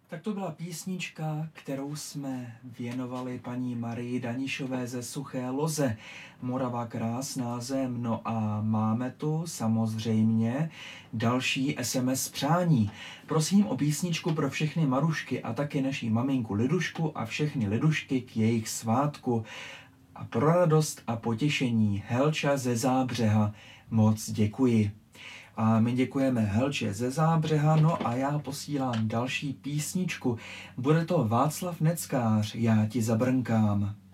Tak to byla písnička, kterou jsme věnovali paní Marii Danišové ze Suché Loze. Morava krásná zem. No a máme tu samozřejmě další SMS přání. Prosím o písničku pro všechny Marušky a taky naší maminku Lidušku a všechny Lidušky k jejich svátku. A pro radost a potěšení Helča ze Zábřeha moc děkuji. A my děkujeme Helče ze Zábřeha, no a já posílám další písničku. Bude to Václav Neckář, Já ti zabrnkám.